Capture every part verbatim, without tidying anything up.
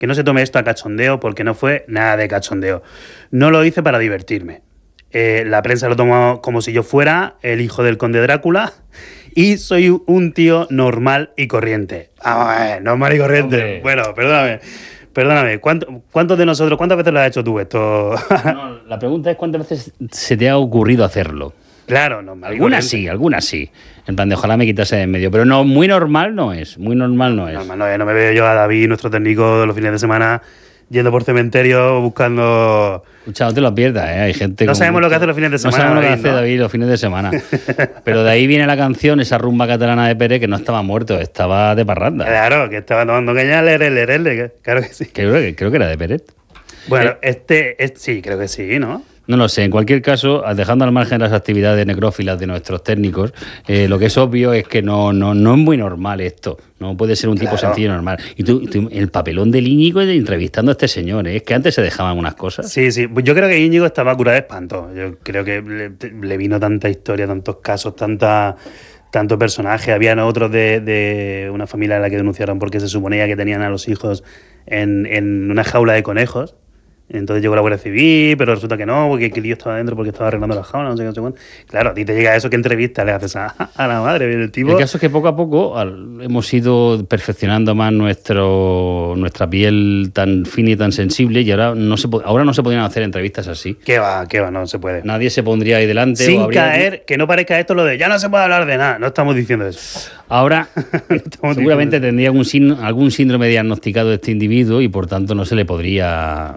que no se tome esto a cachondeo, porque no fue nada de cachondeo. No lo hice para divertirme. Eh, la prensa lo tomó como si yo fuera el hijo del conde Drácula y soy un tío normal y corriente. Vamos a ver, normal y corriente. Hombre. Bueno, perdóname. Perdóname, ¿cuánto, ¿cuántos de nosotros, cuántas veces lo has hecho tú esto? No, la pregunta es cuántas veces se te ha ocurrido hacerlo. Claro, normal. Algunas sí, algunas sí. En plan de ojalá me quitase de en medio. Pero no, muy normal no es. Muy normal no es. Normal no es. No me veo yo a David, nuestro técnico de los fines de semana, yendo por cementerio buscando... Escucha, no te lo pierdas, ¿eh? Hay gente... No sabemos mucho... lo que hace los fines de semana. No sabemos David, lo que hace ¿no? David los fines de semana. Pero de ahí viene la canción, esa rumba catalana de Pérez, que no estaba muerto, estaba de parranda. Claro, que estaba tomando caña, lerele, lerele, claro que sí. Creo que, creo que era de Pérez. Bueno, eh, este, este... Sí, creo que sí, ¿no? No lo sé, en cualquier caso, dejando al margen las actividades necrófilas de nuestros técnicos, eh, lo que es obvio es que no, no, no es muy normal esto, no puede ser un claro. tipo sencillo y normal. Y tú, tú, el papelón del Íñigo entrevistando a este señor, ¿eh? Es que antes se dejaban unas cosas. Sí, sí, yo creo que Íñigo estaba curado de espanto, yo creo que le, le vino tanta historia, tantos casos, tanta... tanto personaje, habían otros de, de una familia a la que denunciaron porque se suponía que tenían a los hijos en, en una jaula de conejos. Entonces llegó la Guardia Civil, pero resulta que no, porque el lío estaba dentro porque estaba arreglando la jaula, no sé qué, no sé cuánto. Claro, a ti te llega eso, ¿qué entrevista le haces a, a la madre? El tipo... El caso es que poco a poco al, hemos ido perfeccionando más nuestro nuestra piel tan fina y tan sensible y ahora no se ahora no se podrían hacer entrevistas así. ¿Qué va? ¿Qué va? No se puede. Nadie se pondría ahí delante. Sin o habría... caer, que no parezca esto lo de ya no se puede hablar de nada. No estamos diciendo eso. Ahora, no seguramente eso. Tendría algún, sin, algún síndrome diagnosticado de este individuo y por tanto no se le podría...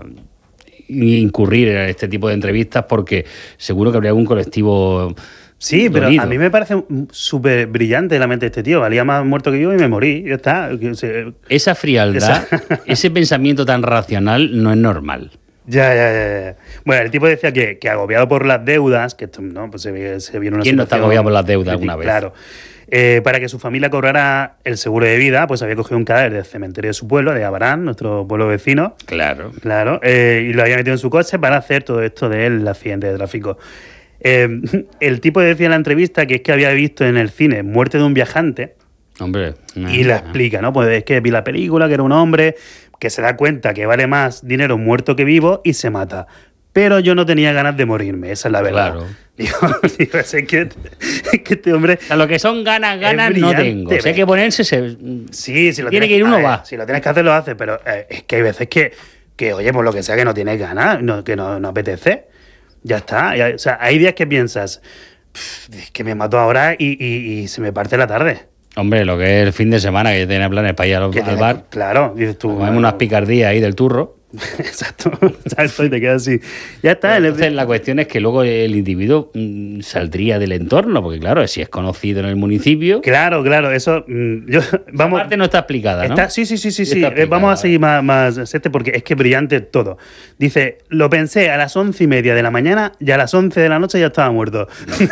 incurrir en este tipo de entrevistas porque seguro que habría algún colectivo. Sí, pero dolido. A mí me parece súper brillante la mente de este tío. Valía más muerto que yo y me morí. Ya está. Esa frialdad, Esa... ese pensamiento tan racional no es normal. Ya, ya, ya, ya. Bueno, el tipo decía que, que agobiado por las deudas, que esto, no, pues se, se vio una ¿Quién no está agobiado por las deudas alguna vez? Claro. Eh, para que su familia cobrara el seguro de vida, pues había cogido un cadáver del cementerio de su pueblo, de Abarán, nuestro pueblo vecino. Claro. Claro. Eh, y lo había metido en su coche para hacer todo esto del accidente de tráfico. Eh, el tipo decía en la entrevista que es que había visto en el cine Muerte de un viajante. Hombre. No, y la no. explica, ¿no? Pues es que vi la película, que era un hombre que se da cuenta que vale más dinero muerto que vivo y se mata. Pero yo no tenía ganas de morirme, esa es la verdad. Claro. Digo, digo es, que, es que este hombre... O sea, lo que son ganas, ganas no tengo. Si hay que ponerse, se... Sí, si lo tiene tienes, que ir uno, ver, va. Si lo tienes que hacer, lo haces, pero eh, es que hay veces que, que, oye, por lo que sea, que no tienes ganas, no, que no, no apetece. Ya está. Ya, o sea, hay días que piensas, es que me mato ahora y, y, y se me parte la tarde. Hombre, lo que es el fin de semana, que tiene planes para ir al, al tiene, bar. Claro, dices tú. Comemos unas picardías ahí del turro. Exacto, exacto, y te quedas así. Ya está. Entonces, la cuestión es que luego el individuo mmm, saldría del entorno, porque claro, si es conocido en el municipio. Claro, claro, eso. Mmm, yo, vamos, parte no está explicada, ¿no? Está, sí, sí, sí, sí, sí. sí. Vamos a seguir más, más este porque es que brillante todo. Dice, lo pensé a las once y media de la mañana y a las once de la noche ya estaba muerto.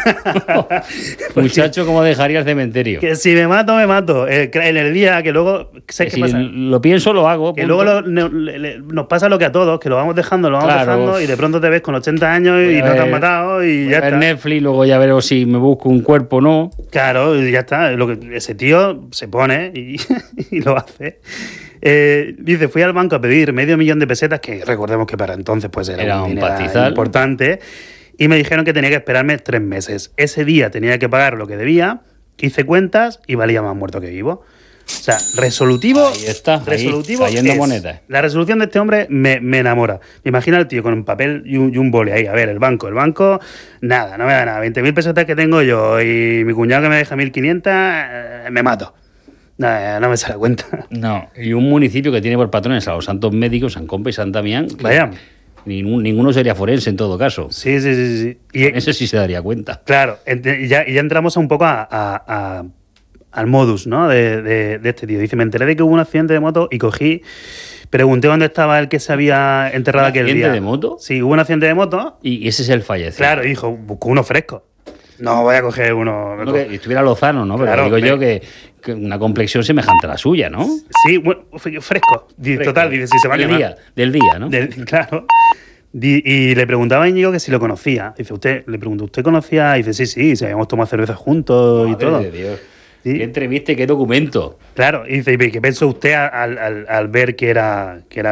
Muchacho, ¿cómo dejaría el cementerio? Que si me mato, me mato. Eh, en el día que luego. ¿Sabes qué si pasa? Lo pienso, lo hago. Que punto. Luego lo, no, le, le, nos pasa lo que a todos, que lo vamos dejando, lo vamos claro. dejando y de pronto te ves con ochenta años y ver, no te has matado y ya a ver está. Netflix, luego ya veremos si me busco un cuerpo o no. Claro, y ya está. Lo que, ese tío se pone y, y lo hace. Eh, dice, fui al banco a pedir medio millón de pesetas, que recordemos que para entonces pues era, era un, un pastizal importante, y me dijeron que tenía que esperarme tres meses. Ese día tenía que pagar lo que debía, hice cuentas y valía más muerto que vivo. O sea, resolutivo. Ahí está, resolutivo ahí, cayendo es, monedas. La resolución de este hombre me, me enamora. Me imagino al tío con un papel y un, y un boli ahí. A ver, el banco. El banco, nada, no me da nada. veinte mil pesetas que tengo yo y mi cuñado que me deja mil quinientos, eh, me mato. No, no me sale cuenta. No, y un municipio que tiene por patrones a los santos médicos, San Compa y San Damián. Vaya. Ningún, ninguno sería forense en todo caso. Sí, sí, sí. sí. Y ese sí se daría cuenta. Claro, y ya, ya entramos un poco a... a, a al modus, ¿no? De, de, de este tío. Dice, me enteré de que hubo un accidente de moto y cogí, pregunté dónde estaba el que se había enterrado aquel día. ¿Un accidente de moto? Sí, hubo un accidente de moto. Y ese es el fallecido. Claro, y dijo, busco uno fresco. No voy a coger uno... No, que estuviera Lozano, ¿no? Pero claro, digo me... yo que, que una complexión semejante a la suya, ¿no? Sí, bueno, fresco. fresco. Total, dice, si se va a quemar. Día, del día, ¿no? Del, claro. Y le preguntaba a Íñigo que si lo conocía. Dice, usted, le preguntó, ¿usted conocía? Y dice, sí, sí, si habíamos tomado cerveza juntos. Madre y todo. De Dios. ¿Sí? ¿Qué entrevista y qué documento? Claro, y dice, ¿y qué pensó usted al, al, al ver que era, que era